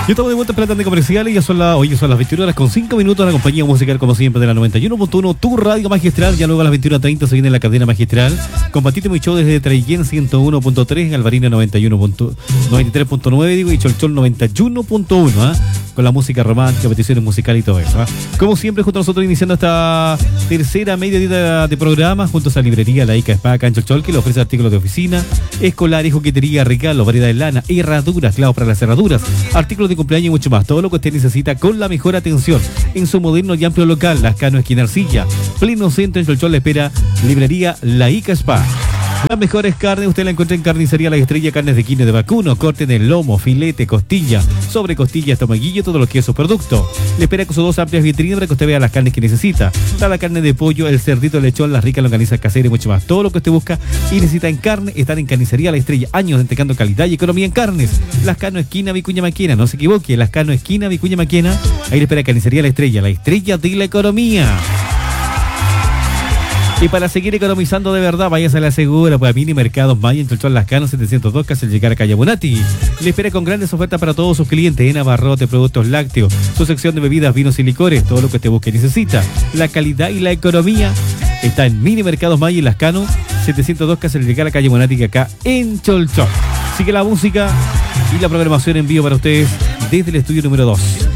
Yo estamos de vuelta en Plata de Comerciales y son las 21 horas con 5 minutos. La compañía musical, como siempre, de la 91.1, tu radio magistral. Ya luego a las 21:30 se viene la cadena magistral. Compartite mi show desde Traillén 101.3, Alvarina 93.9, y Cholchol 91.1, con la música romántica, peticiones musicales y todo eso. Como siempre, junto a nosotros iniciando esta tercera mediodía de programa, juntos a librería La Ica Spa acá en Cholchol, que le ofrece artículos de oficina, escolar y juguetería, regalos, variedad de lana, herraduras, clavos para las cerraduras, artículos de cumpleaños y mucho más. Todo lo que usted necesita con la mejor atención en su moderno y amplio local, Lascano esquina Arcilla, pleno centro en Cholchol. Le espera librería La Ica Spa. Las mejores carnes usted la encuentra en Carnicería La Estrella, carnes de quine de vacuno, corte de lomo, filete, costilla, sobre costilla, estomaguillo, todo lo que es su producto. Le espera con sus dos amplias vitrinas para que usted vea las carnes que necesita. Está la carne de pollo, el cerdito, el lechón, las ricas longanizas caseras y mucho más. Todo lo que usted busca y necesita en carne están en Carnicería La Estrella. Años entregando calidad y economía en carnes. Lascano esquina Vicuña Maquena, no se equivoque, Lascano esquina Vicuña Maquena. Ahí le espera Carnicería La Estrella de la economía. Y para seguir economizando de verdad, váyase a la segura, pues a Mini Mercados Maya en Cholchol Lascano 702, casi al llegar a Calle Bonati. Le espera con grandes ofertas para todos sus clientes en abarrotes, productos lácteos, su sección de bebidas, vinos y licores, todo lo que usted busque y necesita. La calidad y la economía está en Mini Mercados Maya en Lascano 702, casi al llegar a Calle Bonati, acá en Cholchol. Sigue la música y la programación en vivo para ustedes desde el estudio número 2.